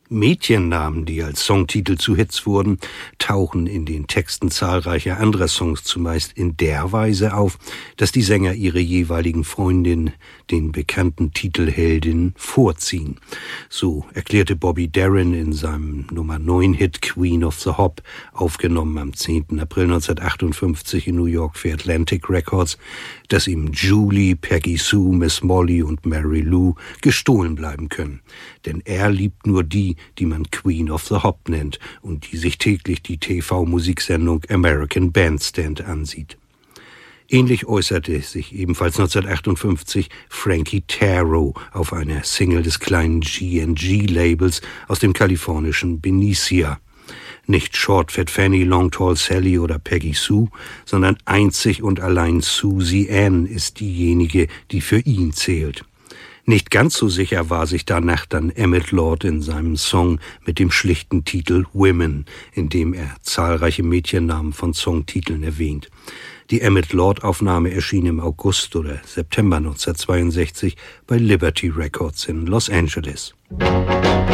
Mädchennamen, die als Songtitel zu Hits wurden, tauchen in den Texten zahlreicher anderer Songs zumeist in der Weise auf, dass die Sänger ihre jeweiligen Freundinnen den bekannten Titelheldinnen vorziehen. So erklärte Bobby Darin in seinem Nummer 9 Hit Queen of the Hop, aufgenommen am 10. April 1958 in New York für Atlantic Records, dass ihm Julie, Peggy Sue, Miss Molly und Mary Lou gestohlen bleiben können. Denn er liebt nur die man Queen of the Hop nennt und die sich täglich die TV-Musiksendung American Bandstand ansieht. Ähnlich äußerte sich ebenfalls 1958 Frankie Taro auf einer Single des kleinen G&G-Labels aus dem kalifornischen Benicia. Nicht Short Fat Fanny, Long Tall Sally oder Peggy Sue, sondern einzig und allein Susie Ann ist diejenige, die für ihn zählt. Nicht ganz so sicher war sich danach dann Emmett Lord in seinem Song mit dem schlichten Titel Women, in dem er zahlreiche Mädchennamen von Songtiteln erwähnt. Die Emmett Lord-Aufnahme erschien im August oder September 1962 bei Liberty Records in Los Angeles.